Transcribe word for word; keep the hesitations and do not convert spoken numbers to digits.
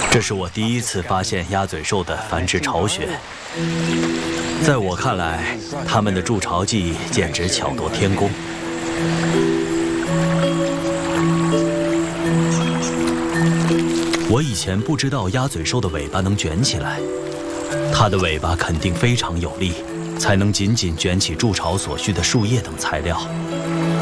这是我第一次发现鸭嘴兽的繁殖巢穴。在我看来，它们的筑巢技简直巧夺天工。我以前不知道鸭嘴兽的尾巴能卷起来，它的尾巴肯定非常有力，才能紧紧卷起筑巢所需的树叶等材料。